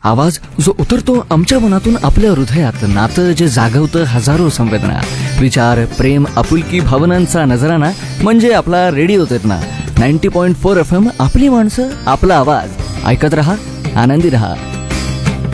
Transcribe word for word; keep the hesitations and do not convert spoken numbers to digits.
आवाज जो उतरतो आमच्या मनातून आपल्या हृदयात, नातं जे जागवतं हजारो संवेदना, विचार, प्रेम, आपुलकी, भावनांचा नजराना म्हणजे आपला रेडिओ चेतना. Ninety point four F M, आपली माणसं, आपला आवाज. ऐकत रहा, आनंदी रहा.